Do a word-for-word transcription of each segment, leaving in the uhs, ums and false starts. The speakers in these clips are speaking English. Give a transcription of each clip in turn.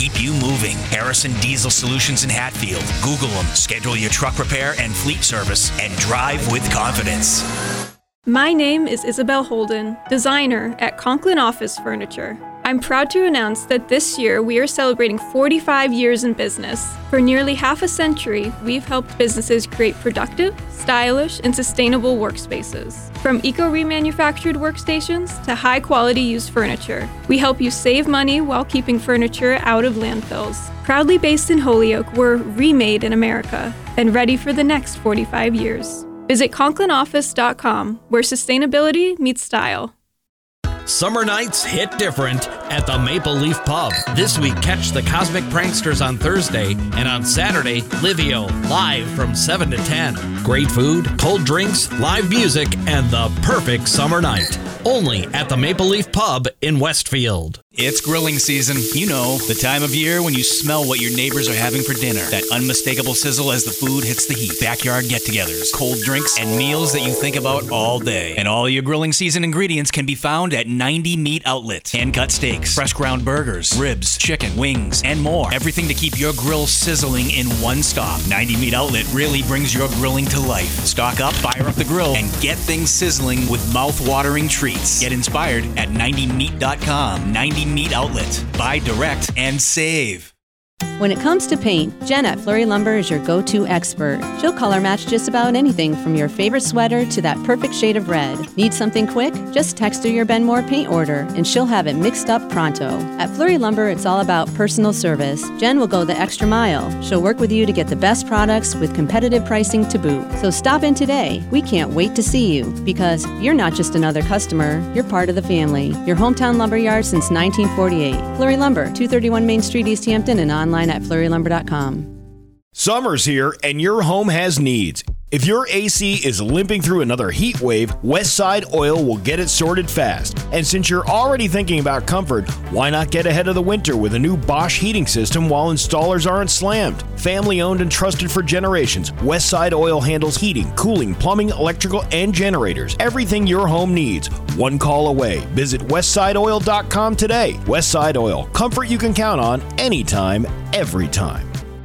keep you moving. Harrison Diesel Solutions in Hatfield. Google them. Schedule your truck repair and fleet service and drive with confidence. My name is Isabel Holden, designer at Conklin Office Furniture. I'm proud to announce that this year we are celebrating forty-five years in business. For nearly half a century, we've helped businesses create productive, stylish, and sustainable workspaces. From eco-remanufactured workstations to high-quality used furniture, we help you save money while keeping furniture out of landfills. Proudly based in Holyoke, we're remade in America and ready for the next forty-five years. Visit conklin office dot com, where sustainability meets style. Summer nights hit different at the Maple Leaf Pub. This week, catch the Cosmic Pranksters on Thursday, and on Saturday, Livio, live from seven to ten. Great food, cold drinks, live music, and the perfect summer night. Only at the Maple Leaf Pub in Westfield. It's grilling season. You know, the time of year when you smell what your neighbors are having for dinner. That unmistakable sizzle as the food hits the heat. Backyard get-togethers, cold drinks, and meals that you think about all day. And all your grilling season ingredients can be found at ninety Meat Outlet. Hand-cut steaks, fresh ground burgers, ribs, chicken, wings, and more. Everything to keep your grill sizzling in one stop. ninety Meat Outlet really brings your grilling to life. Stock up, fire up the grill, and get things sizzling with mouth-watering treats. Get inspired at ninety meat dot com. ninety Meat Outlet. Buy direct and save. When it comes to paint, Jen at Flurry Lumber is your go-to expert. She'll color match just about anything from your favorite sweater to that perfect shade of red. Need something quick? Just text her your Benmore paint order and she'll have it mixed up pronto. At Flurry Lumber, it's all about personal service. Jen will go the extra mile. She'll work with you to get the best products with competitive pricing to boot. So stop in today. We can't wait to see you because you're not just another customer, you're part of the family. Your hometown lumber yard since nineteen forty-eight. Flurry Lumber, two thirty-one Main Street, East Hampton, and online at flurry lumber dot com. Summer's here and your home has needs. If your A C is limping through another heat wave, Westside Oil will get it sorted fast. And since you're already thinking about comfort, why not get ahead of the winter with a new Bosch heating system while installers aren't slammed? Family owned and trusted for generations, Westside Oil handles heating, cooling, plumbing, electrical, and generators. Everything your home needs, one call away. Visit westside oil dot com today. Westside Oil, comfort you can count on anytime, every time.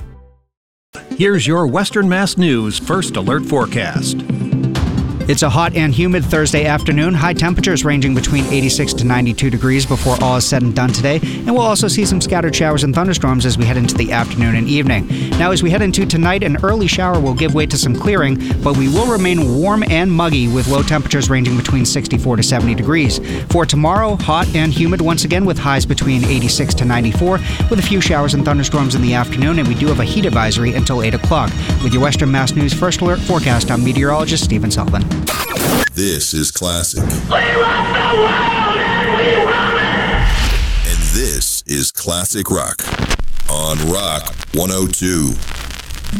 Here's your Western Mass News First Alert Forecast. It's a hot and humid Thursday afternoon. High temperatures ranging between eighty-six to ninety-two degrees before all is said and done today. And we'll also see some scattered showers and thunderstorms as we head into the afternoon and evening. Now, as we head into tonight, an early shower will give way to some clearing, but we will remain warm and muggy with low temperatures ranging between sixty-four to seventy degrees. For tomorrow, hot and humid once again with highs between eighty-six to ninety-four with a few showers and thunderstorms in the afternoon, and we do have a heat advisory until eight o'clock. With your Western Mass News First Alert Forecast, I'm meteorologist Stephen Sullivan. This is classic. We rock the world and we run it! And this is Classic Rock on Rock one oh two.